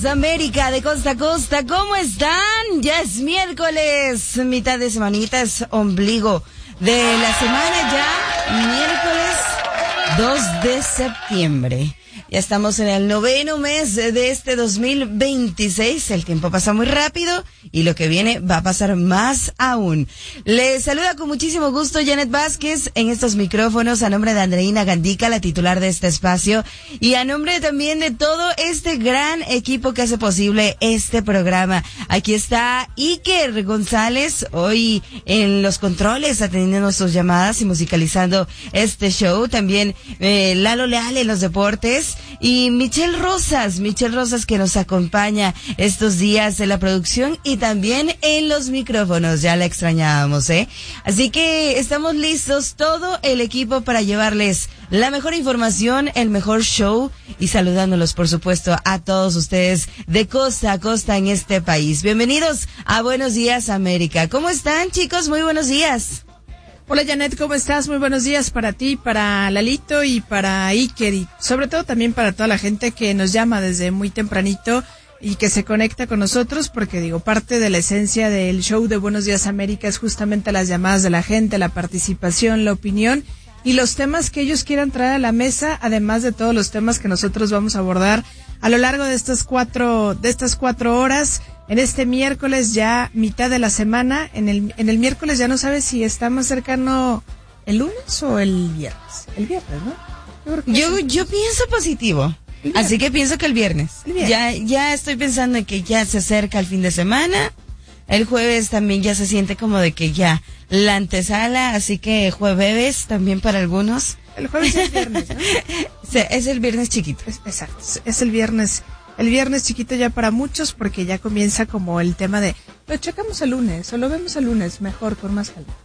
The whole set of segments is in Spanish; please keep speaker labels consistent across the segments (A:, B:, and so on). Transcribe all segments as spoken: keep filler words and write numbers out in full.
A: días, América, de costa a costa, ¿cómo están? Ya es miércoles, mitad de semanita, es ombligo de la semana ya, miércoles dos de septiembre. Ya estamos en el noveno mes de este dos mil veintiséis. El tiempo pasa muy rápido y lo que viene va a pasar más aún. Les saluda con muchísimo gusto Janet Vázquez en estos micrófonos a nombre de Andreina Gandica, la titular de este espacio, y a nombre también de todo este gran equipo que hace posible este programa. Aquí está Iker González, hoy en los controles, atendiendo sus llamadas y musicalizando este show. También eh, Lalo Leal en los deportes. Y Michelle Rosas, Michelle Rosas que nos acompaña estos días en la producción y también en los micrófonos, ya la extrañábamos, ¿eh? Así que estamos listos, todo el equipo para llevarles la mejor información, el mejor show y saludándolos, por supuesto, a todos ustedes de costa a costa en este país. Bienvenidos a Buenos Días América. ¿Cómo están, chicos? Muy buenos días.
B: Hola Janet, ¿cómo estás? Muy buenos días para ti, para Lalito y para Iker y sobre todo también para toda la gente que nos llama desde muy tempranito y que se conecta con nosotros, porque digo, parte de la esencia del show de Buenos Días América es justamente las llamadas de la gente, la participación, la opinión y los temas que ellos quieran traer a la mesa, además de todos los temas que nosotros vamos a abordar a lo largo de estas cuatro, de estas cuatro horas. En este miércoles ya mitad de la semana, en el en el miércoles ya no sabes si está más cercano el lunes o el viernes. El viernes, ¿no?
A: Yo yo, yo pienso positivo, así que pienso que el viernes. el viernes. Ya ya estoy pensando en que ya se acerca el fin de semana. El jueves también ya se siente como de que ya la antesala, así que jueves también para algunos.
B: El jueves es el viernes, ¿no?
A: Es el viernes chiquito.
B: Es, exacto, es el viernes. El viernes chiquito ya para muchos, porque ya comienza como el tema de lo checamos el lunes o lo vemos el lunes, mejor, con más calma.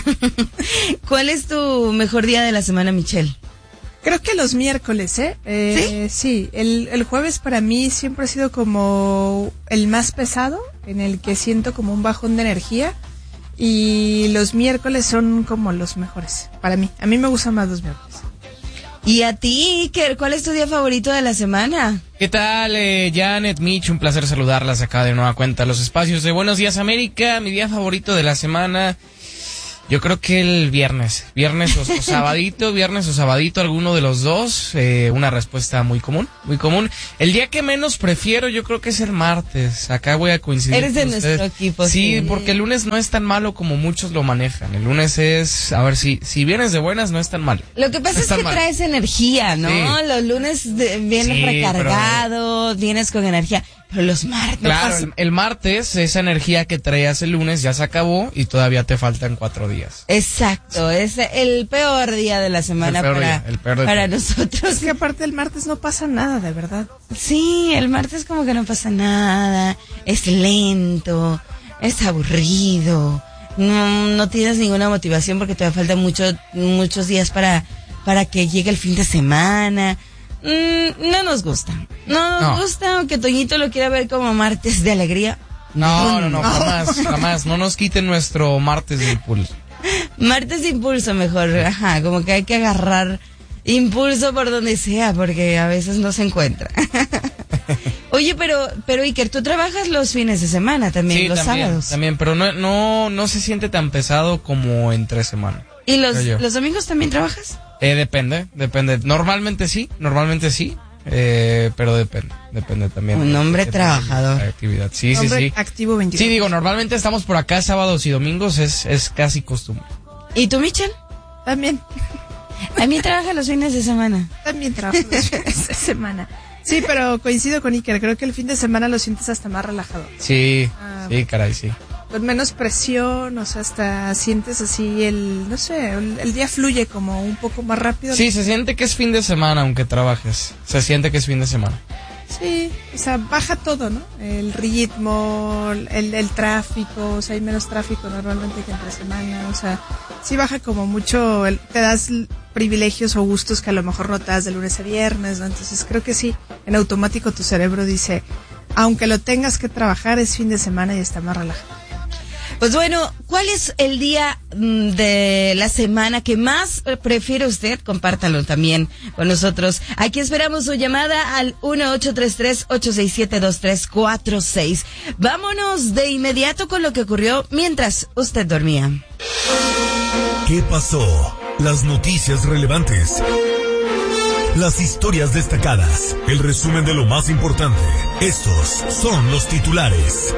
A: ¿Cuál es tu mejor día de la semana, Michelle?
B: Creo que los miércoles, ¿eh? eh ¿Sí? Sí, el, el jueves para mí siempre ha sido como el más pesado, en el que siento como un bajón de energía, y los miércoles son como los mejores para mí. A mí me gustan más los miércoles.
A: ¿Y a ti, Iker, cuál es tu día favorito de la semana?
C: ¿Qué tal, eh, Janet, Mitch? Un placer saludarlas acá de nueva cuenta a los espacios de Buenos Días América. Mi día favorito de la semana, yo creo que el viernes. Viernes o, o sabadito, viernes o sabadito, alguno de los dos. Eh, una respuesta muy común, muy común. El día que menos prefiero yo creo que es el martes. Acá voy a coincidir.
A: Eres de nuestro ustedes. equipo.
C: Sí, sí, porque el lunes no es tan malo como muchos lo manejan. El lunes es, a ver, si si vienes de buenas no es tan malo.
A: Lo que pasa
C: no
A: es, es que mal. traes energía, ¿no? Sí. Los lunes de, vienes sí, recargado, pero... vienes con energía. Pero los martes.
C: Claro, el, el martes, esa energía que traías el lunes ya se acabó y todavía te faltan cuatro días.
A: Exacto, es el peor día de la semana para, día, el peor para nosotros.
B: Es que aparte el martes no pasa nada, de verdad.
A: Sí, el martes como que no pasa nada, es lento, es aburrido, no, no tienes ninguna motivación porque todavía faltan mucho, muchos días para, para que llegue el fin de semana. Mm, no nos gusta, no nos no. gusta, aunque Toñito lo quiera ver como martes de alegría.
C: No, no, no, no, jamás, jamás, no nos quiten nuestro martes de impulso.
A: Martes de impulso mejor, ajá, como que hay que agarrar impulso por donde sea, porque a veces no se encuentra. Oye, pero, pero Iker, tú trabajas los fines de semana también, sí, los
C: también,
A: sábados.
C: También, pero no, no, no se siente tan pesado como entre semana.
A: ¿Y los, los domingos también trabajas?
C: Eh, depende, depende. Normalmente sí, normalmente sí, eh, pero depende, depende también.
A: Un hombre trabajador.
C: Actividad, sí,
B: hombre
C: sí, sí.
B: Activo veinticuatro.
C: Sí, digo, normalmente estamos por acá sábados y domingos, es, es casi costumbre.
A: ¿Y tú, Michelle?
B: También.
A: También trabaja los fines de semana.
B: También trabajo los fines de semana. Sí, pero coincido con Iker, creo que el fin de semana lo sientes hasta más relajado.
C: Sí, ah, sí, caray, sí.
B: Con menos presión, o sea, hasta sientes así el, no sé, el, el día fluye como un poco más rápido.
C: Sí, se siente que es fin de semana aunque trabajes, se siente que es fin de semana.
B: Sí, o sea, baja todo, ¿no? El ritmo, el, el tráfico, o sea, hay menos tráfico normalmente que entre semana, o sea, sí baja como mucho, el, te das privilegios o gustos que a lo mejor no te das de lunes a viernes, ¿no? Entonces creo que sí, en automático tu cerebro dice, aunque lo tengas que trabajar, es fin de semana y está más relajado.
A: Pues bueno, ¿cuál es el día mm, de la semana que más prefiere usted? Compártalo también con nosotros. Aquí esperamos su llamada al uno ocho tres tres, ocho seis siete, dos tres cuatro seis. Vámonos de inmediato con lo que ocurrió mientras usted dormía.
D: ¿Qué pasó? Las noticias relevantes. Las historias destacadas. El resumen de lo más importante. Estos son los titulares.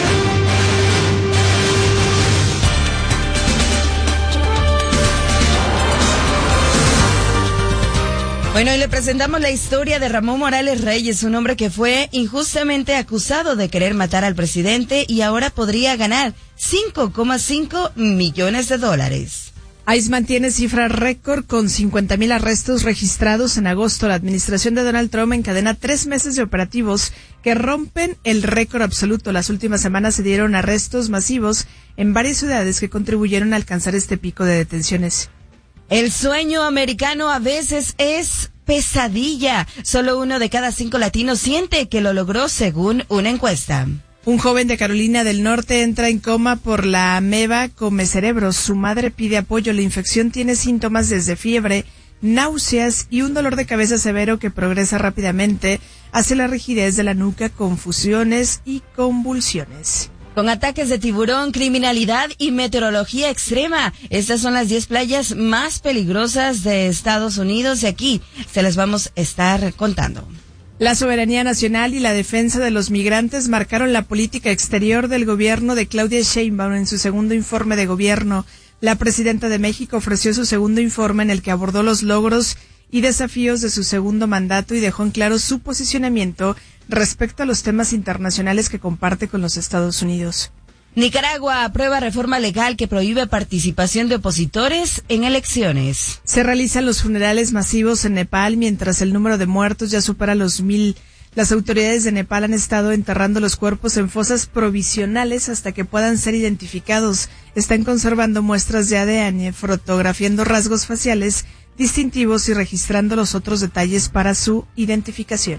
A: Bueno, y le presentamos la historia de Ramón Morales Reyes, un hombre que fue injustamente acusado de querer matar al presidente y ahora podría ganar cinco coma cinco millones de dólares.
B: ICE mantiene cifra récord con cincuenta mil arrestos registrados en agosto. La administración de Donald Trump encadena tres meses de operativos que rompen el récord absoluto. Las últimas semanas se dieron arrestos masivos en varias ciudades que contribuyeron a alcanzar este pico de detenciones.
A: El sueño americano a veces es pesadilla. Solo uno de cada cinco latinos siente que lo logró, según una encuesta.
B: Un joven de Carolina del Norte entra en coma por la ameba comecerebros. Su madre pide apoyo. La infección tiene síntomas desde fiebre, náuseas y un dolor de cabeza severo que progresa rápidamente hacia la rigidez de la nuca, confusiones y convulsiones.
A: Con ataques de tiburón, criminalidad y meteorología extrema. Estas son las diez playas más peligrosas de Estados Unidos y aquí se las vamos a estar contando.
B: La soberanía nacional y la defensa de los migrantes marcaron la política exterior del gobierno de Claudia Sheinbaum en su segundo informe de gobierno. La presidenta de México ofreció su segundo informe en el que abordó los logros y desafíos de su segundo mandato y dejó en claro su posicionamiento respecto a los temas internacionales que comparte con los Estados Unidos.
A: Nicaragua aprueba reforma legal que prohíbe participación de opositores en elecciones.
B: Se realizan los funerales masivos en Nepal mientras el número de muertos ya supera los mil. Las autoridades de Nepal han estado enterrando los cuerpos en fosas provisionales hasta que puedan ser identificados. Están conservando muestras de A D N, fotografiando rasgos faciales distintivos y registrando los otros detalles para su identificación.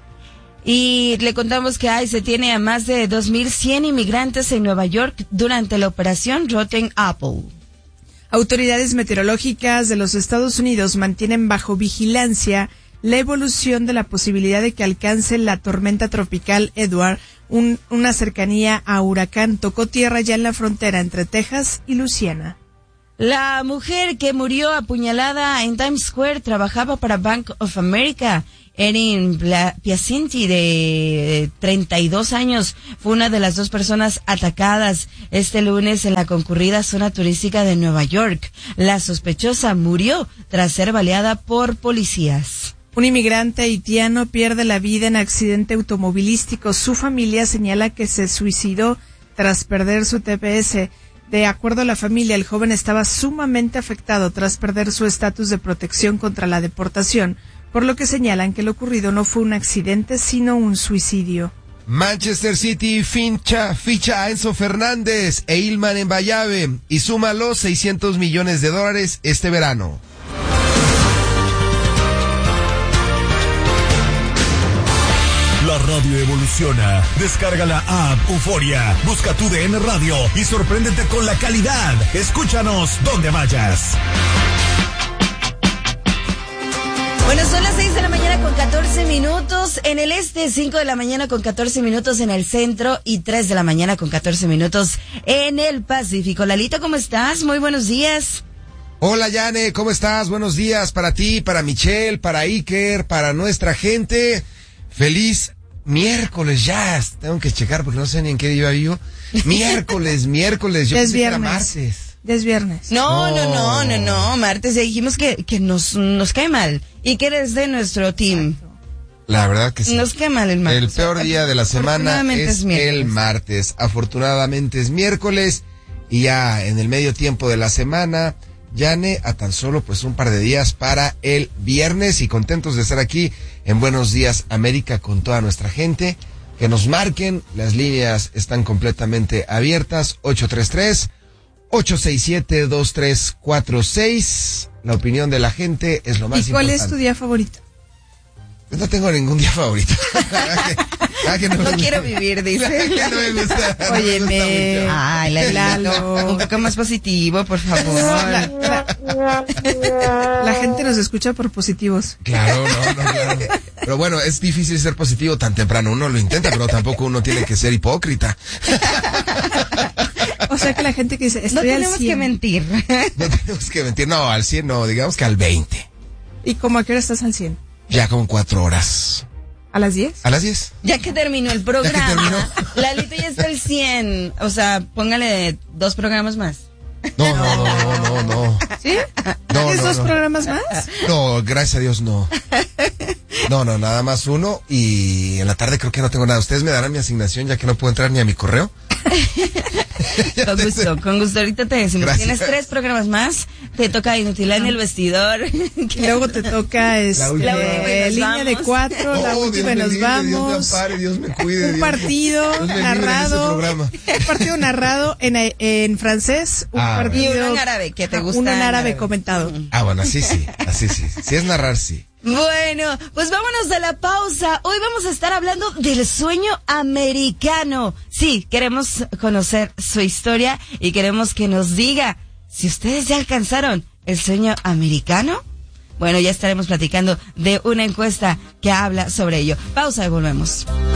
A: Y le contamos que ICE tiene a más de dos mil cien inmigrantes en Nueva York durante la operación Rotten Apple.
B: Autoridades meteorológicas de los Estados Unidos mantienen bajo vigilancia la evolución de la posibilidad de que alcance la tormenta tropical Edward, un, una cercanía a huracán. Tocó tierra ya en la frontera entre Texas y Luisiana.
A: La mujer que murió apuñalada en Times Square trabajaba para Bank of America. Erin Piacenti, de treinta y dos años, fue una de las dos personas atacadas este lunes en la concurrida zona turística de Nueva York. La sospechosa murió tras ser baleada por policías.
B: Un inmigrante haitiano pierde la vida en accidente automovilístico. Su familia señala que se suicidó tras perder su T P S. De acuerdo a la familia, el joven estaba sumamente afectado tras perder su estatus de protección contra la deportación, por lo que señalan que lo ocurrido no fue un accidente, sino un suicidio.
E: Manchester City ficha, ficha a Enzo Fernández e Ilman Mbayabe y suma los seiscientos millones de dólares este verano.
D: La radio evoluciona. Descarga la app Euforia. Busca tu D N Radio y sorpréndete con la calidad. Escúchanos donde vayas.
A: Bueno, son las seis de la mañana con catorce minutos en el este, cinco de la mañana con catorce minutos en el centro y tres de la mañana con catorce minutos en el Pacífico. Lalito, ¿cómo estás? Muy buenos días.
E: Hola, Yane, ¿cómo estás? Buenos días para ti, para Michelle, para Iker, para nuestra gente. Feliz miércoles ya. Tengo que checar porque no sé ni en qué día vivo. Miércoles, miércoles. Yo
B: es
E: pensé
B: viernes.
E: que era martes.
B: Es viernes.
A: No, no,
E: No.
A: no, no, no, martes ya dijimos que, que nos, nos cae mal y que eres de nuestro team.
E: La verdad que sí.
A: Nos cae mal el martes.
E: El peor día de la semana
A: Afortunadamente
E: es,
A: es miércoles.
E: el martes. Afortunadamente es miércoles y ya en el medio tiempo de la semana, Yane, a tan solo pues un par de días para el viernes y contentos de estar aquí en Buenos Días América con toda nuestra gente. Que nos marquen, las líneas están completamente abiertas, ocho tres tres, ocho seis siete, dos tres cuatro seis. La opinión de la gente es lo más
B: ¿Y cuál
E: importante.
B: es tu día favorito?
E: No tengo ningún día favorito. Ah, que no,
A: no
E: me
A: quiero
E: gusta.
A: vivir, dice.
E: Que no me gusta. no me
B: Óyeme.
E: gusta mucho.
A: Ay, la
B: Lalo.
A: Un poco más positivo, por favor.
B: La, la- la gente nos escucha por positivos.
E: Claro, no, no, claro. Pero bueno, es difícil ser positivo tan temprano. Uno lo intenta, pero tampoco uno tiene que ser hipócrita.
B: O sea que la gente que dice,
A: No
B: estoy al
A: tenemos que
B: cien.
A: mentir.
E: No tenemos que mentir. No, al cien no, digamos que al veinte.
B: ¿Y cómo a qué hora estás al cien?
E: Ya como cuatro horas.
B: ¿A las diez?
E: ¿A las diez?
A: Ya que terminó el programa.
E: terminó.
A: Lalito ya está al cien. O sea, póngale dos programas más.
E: No, no, no, no, no, no.
B: ¿Sí?
E: No,
B: ¿Tienes
E: no,
B: dos
E: no.
B: programas más?
E: No, gracias a Dios no. No, no, nada más uno y en la tarde creo que no tengo nada. ¿Ustedes me darán mi asignación ya que no puedo entrar ni a mi correo?
A: Con gusto, con gusto. Ahorita te decimos,
E: Gracias.
A: tienes tres programas más, te toca Inutilar en el vestidor.
B: Y luego te toca este,
E: última.
A: La última y nos
B: línea de
A: vamos.
B: cuatro, la
E: Oh,
B: última y
E: Dios me
B: nos
E: libre,
B: vamos.
E: Dios me ampare, Dios me cuide.
B: Un
E: Dios-
B: partido
E: Dios me libre en ese
B: narrado,
E: programa.
B: un partido narrado en, en francés, un
E: Ah,
B: partido
A: Y uno en árabe, que te gusta
B: uno en
A: en
B: árabe
A: árabe.
B: comentado.
E: Ah, bueno, así sí, así sí. Si es narrar, sí.
A: Bueno, pues vámonos a la pausa. Hoy vamos a estar hablando del sueño americano. Sí, queremos conocer su historia y queremos que nos diga si ustedes ya alcanzaron el sueño americano. Bueno, ya estaremos platicando de una encuesta que habla sobre ello. Pausa y volvemos.